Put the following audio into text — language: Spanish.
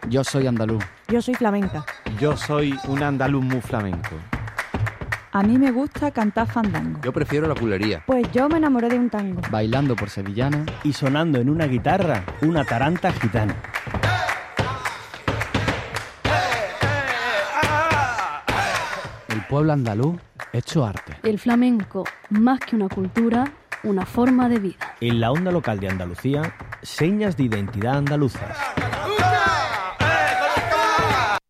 Yo soy andaluz. Yo soy flamenca. Yo soy un andaluz muy flamenco. A mí me gusta cantar fandango. Yo prefiero la culería. Pues yo me enamoré de un tango. Bailando por sevillana. Y sonando en una guitarra una taranta gitana. El pueblo andaluz hecho arte. El flamenco, más que una cultura, una forma de vida. En la onda local de Andalucía, señas de identidad andaluzas.